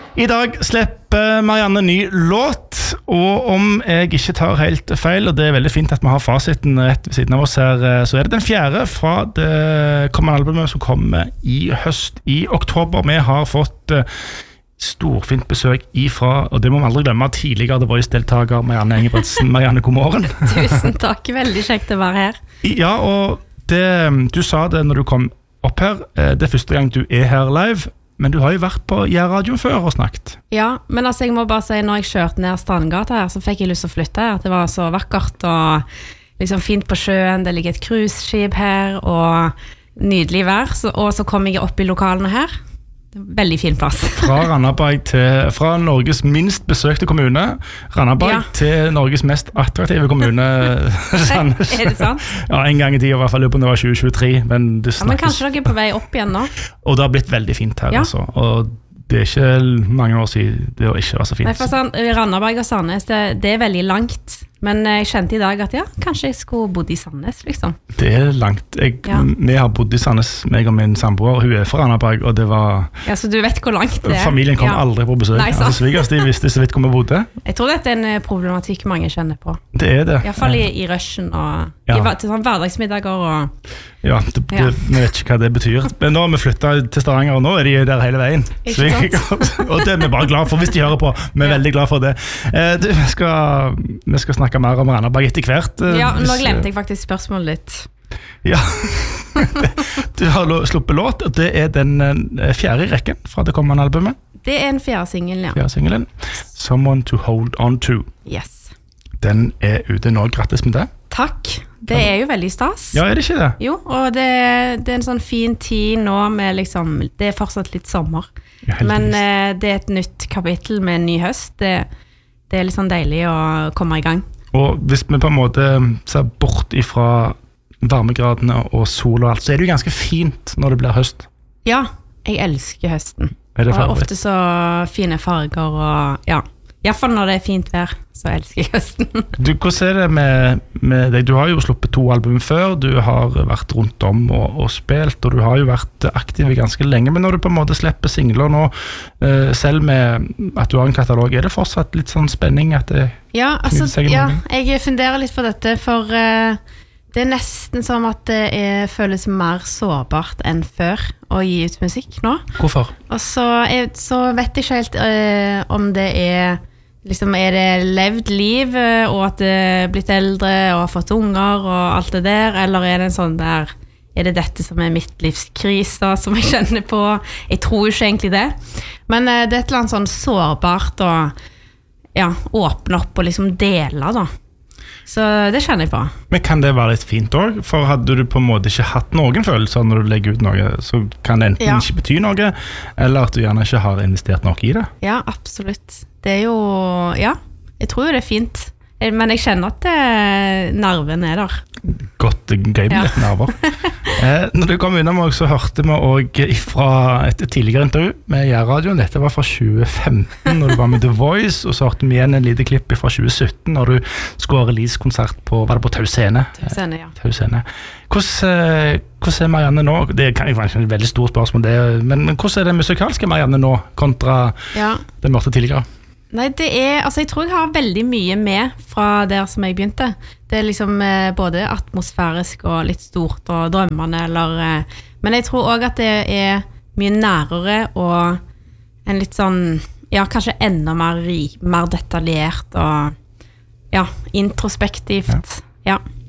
I dag slipper Marianne ny låt, og om jeg ikke tar helt feil, og det veldig fint at vi har fasiten rett ved siden av oss her, så det den fjerde fra det kommende albumet som kommer i høst, i oktober. Vi har fått storfint besøk ifra, og det må vi aldri glemme, tidligere The Voice-deltaker Marianne Engebretsen. Marianne, god morgen. Tusen takk, veldig kjekt å være her. Ja, og du sa det når du kom opp her, det første gang du her live, men du har jo vært på Jærradioen før og snakket. Ja, men altså jeg må bare si, når jeg kjørte ned Strandgata her, så fikk jeg lyst til å flytte her. Det var så vakkert og liksom fint på sjøen, det ligger et cruiseskip her, og nydelig vær, og så kom jeg opp i lokalene her. Veldig fin plass. Fra Norges minst besøkte kommune, Randaberg, til Norges mest attraktive kommune, Sandnes. Er det sant? Ja, en gang i tiden, i hvert fall på det var 2023. Men kanskje dere er på vei opp igjen nå? Og det har blitt veldig fint her, altså. Og det er ikke mange år siden det ikke var så fint. Nei, for sånn, Randaberg og Sandnes, det er veldig langt. Men jeg kjente i dag at kanskje jeg skulle bodd i Sandnes, liksom. Det er langt. Vi har bodd i Sandnes, meg og min samboer, hun er fra Randaberg, og det var... Ja, så du vet hvor langt det er. Familien kom aldri på besøk. Nei, sant. Svigers, de visste så vidt hvor vi bodde. Jeg tror dette er en problematikk mange kjenner på. Det er det. I hvert fall i rushen og til sånn hverdagsmiddager og... Ja, vi vet ikke hva det betyr. Men nå har vi flyttet til Stavanger, og nå er de der hele veien. Og det er vi bare glad for, hvis de hører på. Vi er veldig glad for det. Vi skal snakke mer om Randaberg etter hvert. Ja, nå glemte jeg faktisk spørsmålet litt. Ja, du har sluppet låt, og det er den fjerde i rekken fra det kommende albumet. Det er en fjerde singel, ja. Fjerde singelen. Someone to Hold On To. Yes. Den er ute nå, grattis med det. Takk. Det er jo veldig stas. Ja, er det ikke det? Jo, og det er en sånn fin tid nå med liksom, det er fortsatt litt sommer. Ja, men det er et nytt kapittel med en ny høst. Det er litt sånn deilig å komme i gang. Og hvis vi på en måte ser bort ifra varmegradene og sol og alt, så er det jo ganske fint når det blir høst. Ja, jeg elsker høsten. Er det og ofte så fine farger og i hvert fall når det er fint vær, så elsker jeg høsten. Hvordan er det med deg? Du har jo sluppet 2 album før, du har vært rundt om og spilt, og du har jo vært aktiv ganske lenge, men når du på en måte slipper singler nå, selv med at du har en katalog, er det fortsatt litt sånn spenning at det knytter seg i mange? Ja, jeg funderer litt på dette, for det er nesten som at det føles mer sårbart enn før å gi ut musikk nå. Hvorfor? Og så vet jeg ikke helt om det liksom, er det levd liv, og at det er blitt eldre og har fått unger og alt det der, eller er det en sånn der, er det dette som er mitt livs krise som jeg kjenner på? Jeg tror jo ikke egentlig det, men det er et eller annet sånn sårbart å åpne opp og liksom dele da. Så det kjenner jeg på. Men kan det være litt fint også? For hadde du på en måte ikke hatt noen følelser når du legger ut noe, så kan det enten ikke bety noe, eller at du gjerne ikke har investert noe i det? Ja, absolutt. Det er jo, jeg tror jo det er fint. Men jeg kjenner at nerven er der. Godt gøy med litt nerver. Når du kom unna meg, så hørte vi også fra et tidligere intervju med Jærradioen. Dette var fra 2015, når du var med The Voice, og så hørte vi igjen en lite klipp fra 2017, når du skulle ha release-konsert på Tau Scene? Tau Scene, ja. Tau Scene. Hvordan er Marianne nå? Det kan jo være et veldig stort spørsmål, men hvordan er det musikalske Marianne nå, kontra det mørte tidligere? Nei, altså jeg tror jeg har veldig mye med fra der som jeg begynte. Det er liksom både atmosfærisk og litt stort og drømmende, men jeg tror også at det er mye nærere og en litt sånn, kanskje enda mer detaljert og introspektivt. Ja.